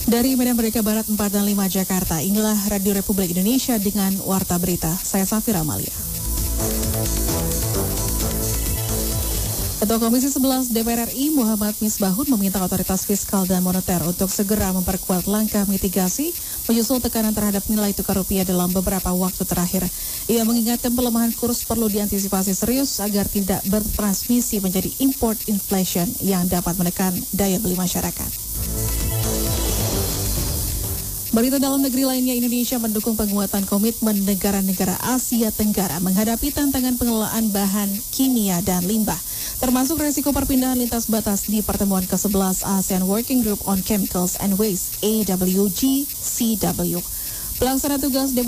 Dari Medan Merdeka Barat 4 dan 5 Jakarta, inilah Radio Republik Indonesia dengan Warta Berita. Saya Safira Amalia. Ketua Komisi 11 DPR RI Muhammad Misbahun meminta otoritas fiskal dan moneter untuk segera memperkuat langkah mitigasi menyusul tekanan terhadap nilai tukar rupiah dalam beberapa waktu terakhir. Ia mengingatkan pelemahan kurs perlu diantisipasi serius agar tidak bertransmisi menjadi import inflation yang dapat menekan daya beli masyarakat. Berita dalam negeri lainnya, Indonesia mendukung penguatan komitmen negara-negara Asia Tenggara menghadapi tantangan pengelolaan bahan kimia dan limbah, termasuk resiko perpindahan lintas batas di pertemuan ke-11 ASEAN Working Group on Chemicals and Waste (AWGCW). Pelaksana tugas